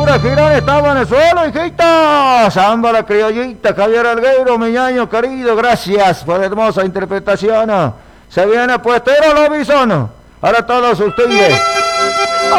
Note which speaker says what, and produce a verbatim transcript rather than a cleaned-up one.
Speaker 1: de Girón estamos en el suelo, hijita. Samba la criollita, Javier Alguero, mi ñaño querido, gracias por la hermosa interpretación. Se viene puestero lo bisono. Ahora todos ustedes.